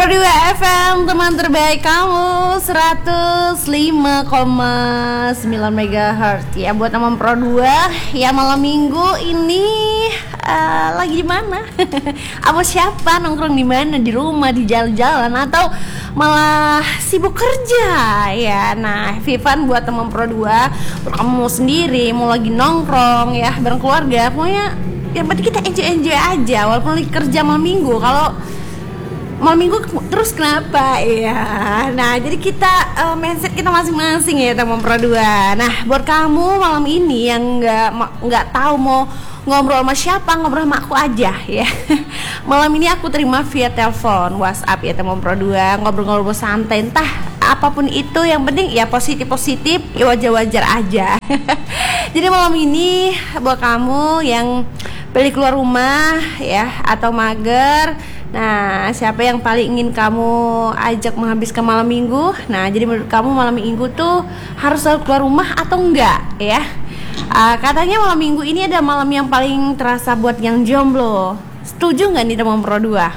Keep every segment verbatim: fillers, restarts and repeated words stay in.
Pro dua F M, teman terbaik kamu, seratus lima koma sembilan megahertz. Ya buat teman Pro dua, ya malam minggu ini uh, lagi di mana? Apa siapa nongkrong di mana? Di rumah, di jalan-jalan, atau malah sibuk kerja? Ya, nah, Vivan buat teman Pro dua, kamu mau sendiri, mau lagi nongkrong ya bareng keluarga, pokoknya yang penting kita enjoy-enjoy aja walaupun lagi kerja malam minggu. Kalau malam minggu terus kenapa ya? Nah, jadi kita uh, mindset kita masing-masing ya teman Pro dua. Nah, buat kamu malam ini yang nggak nggak tahu mau ngobrol sama siapa, ngobrol sama aku aja ya. Malam ini aku terima via telepon, WhatsApp ya teman Pro dua, ngobrol-ngobrol santai, entah apapun itu, yang penting ya positif-positif, ya wajar-wajar aja. Jadi malam ini buat kamu yang pilih keluar rumah ya atau mager, nah siapa yang paling ingin kamu ajak menghabiskan malam minggu? Nah, jadi menurut kamu malam minggu tuh harus selalu keluar rumah atau enggak ya? Uh, katanya malam minggu ini ada malam yang paling terasa buat yang jomblo. Setuju nggak nih teman Pro dua?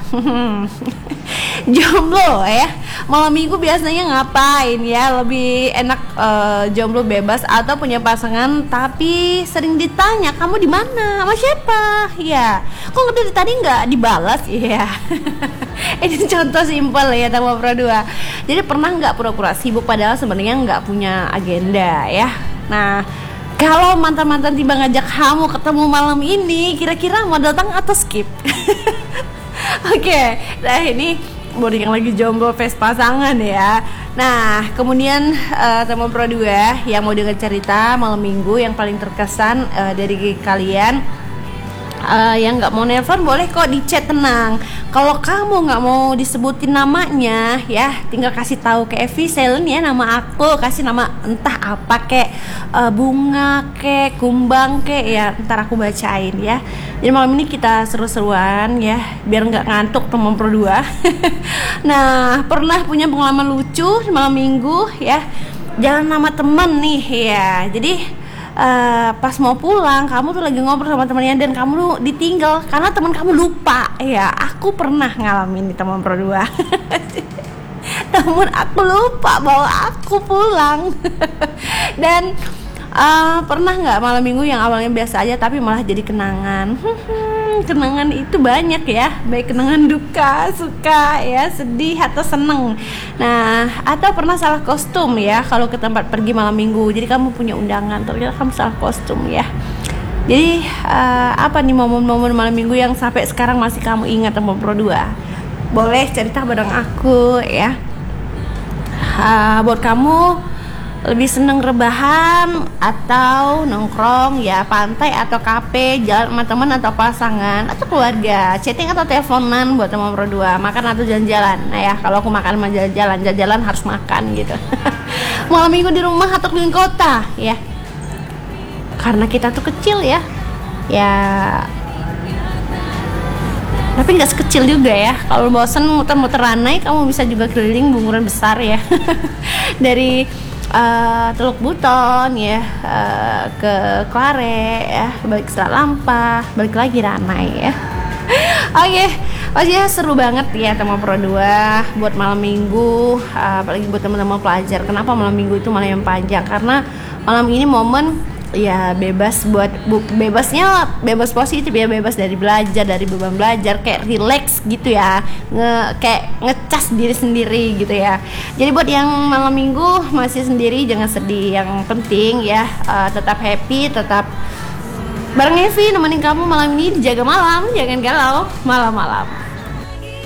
Jomblo ya, malam minggu biasanya ngapain ya? Lebih enak uh, jomblo bebas atau punya pasangan tapi sering ditanya kamu di mana, sama siapa? Ya, kok dari tadi nggak dibalas ya? Ini contoh simpel ya teman Pro dua. Jadi pernah nggak pura-pura sibuk padahal sebenarnya nggak punya agenda ya? Nah, kalau mantan-mantan tiba ngajak kamu ketemu malam ini, kira-kira mau datang atau skip? Oke, okay, nah ini buat yang lagi jomblo face pasangan ya. Nah, kemudian uh, teman Pro dua yang mau dengar cerita malam minggu yang paling terkesan uh, dari kalian, Uh, yang nggak mau nelpon boleh kok di chat, tenang. Kalau kamu nggak mau disebutin namanya ya, tinggal kasih tahu ke Evi Silent ya nama aku, kasih nama entah apa kek, uh, bunga kek, kumbang kek ya, ntar aku bacain ya. Jadi malam ini kita seru-seruan ya, biar nggak ngantuk teman Pro dua. Nah, pernah punya pengalaman lucu malam minggu ya, jalan sama temen nih ya. Jadi Uh, pas mau pulang kamu tuh lagi ngobrol sama temannya dan kamu tuh ditinggal karena teman kamu lupa ya. Aku pernah ngalamin di teman Pro dua. Temen aku lupa bawa aku pulang. Dan uh, pernah nggak malam minggu yang awalnya biasa aja tapi malah jadi kenangan. Kenangan itu banyak ya, baik kenangan duka, suka ya, sedih atau seneng. Nah, atau pernah salah kostum ya kalau ke tempat pergi malam minggu. Jadi kamu punya undangan, ternyata kamu salah kostum ya. Jadi uh, apa nih momen-momen malam minggu yang sampai sekarang masih kamu ingat sama Pro dua? Boleh cerita bareng aku ya. Uh, buat kamu lebih seneng rebahan atau nongkrong ya, pantai atau kafe, jalan sama teman atau pasangan atau keluarga, chatting atau teleponan buat teman Pro dua, makan atau jalan-jalan. Nah ya, kalau aku makan sama jalan-jalan, jalan-jalan harus makan gitu. Malam minggu di rumah atau keliling kota ya, karena kita tuh kecil ya, ya tapi nggak sekecil juga ya. Kalau bosan muter-muter Ranai, kamu bisa juga keliling Bunguran Besar ya. Dari Uh, Teluk Buton ya, uh, ke Klare ya, balik Selat Lampah, balik lagi Ranai ya. Oke, okay. Oh ya, seru banget ya teman Pro dua buat malam minggu, uh, apalagi buat teman-teman pelajar. Kenapa malam minggu itu malam yang panjang? Karena malam ini momen ya bebas buat bu, bebasnya bebas positif ya, bebas dari belajar, dari beban belajar, kayak relax gitu ya, nge kayak ngecas diri sendiri gitu ya. Jadi buat yang malam minggu masih sendiri jangan sedih, yang penting ya uh, tetap happy, tetap bareng Evi nemenin kamu malam ini, jaga malam, jangan galau malam-malam.